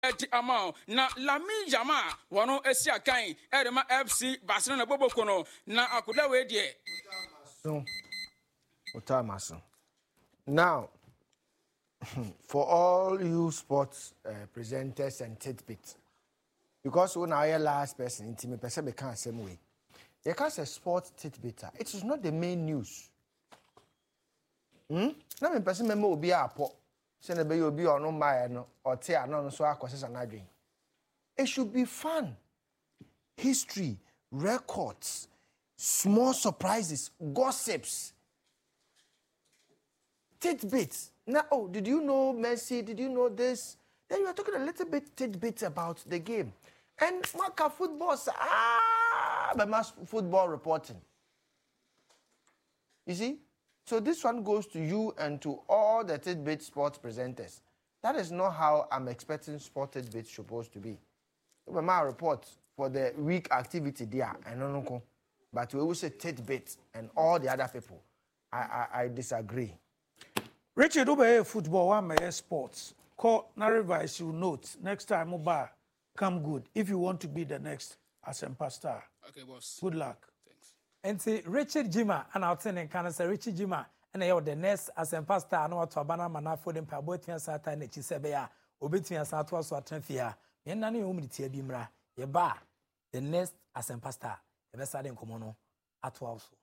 eti amount na Lami Jama wano esi akan edema FC Barcelona boboko no na akoda we de so Otamaso. Now for all you sports presenters and tidbits, because when I last person in team person be can same way. You can say sports tidbit. It is not the main news. Na me person member obi apo. Say na be obi ono my no or te ano so akwese sanadwen. It should be fun. History, records, small surprises, gossips. Tidbits. Now, oh, did you know Messi? Did you know this? Then you are talking a little bit tidbits about the game. And Maka football, but mass football reporting. You see? So this one goes to you and to all the tidbit sports presenters. That is not how I'm expecting sport tidbits supposed to be. But my report for the week activity there, I don't know. But we will say tidbits and all the other people. I disagree. Richard, over football, one may sports. Call Narivise, you note. Next time, Mobile, come good. If you want to be the next Asempa star. Okay, boss. Good luck. Thanks. And see, Richard Jima, and I'll tell you, can say Richard Jima, and I the next Asempa star, no to Abana Manafo, and Pabotian Sata, and Chisabea, Obitian Satua, so Trenfia, Yanani Umiti Bimra, Yaba, the next Asempa star, the best in Komono, at 12.